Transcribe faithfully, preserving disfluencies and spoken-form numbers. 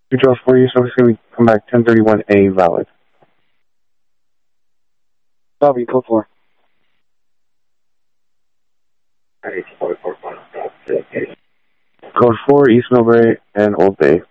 You drove four years, so it's going to come back ten thirty-one A valid. Bobby, code four. Code four, East Millbrae and Old Bay.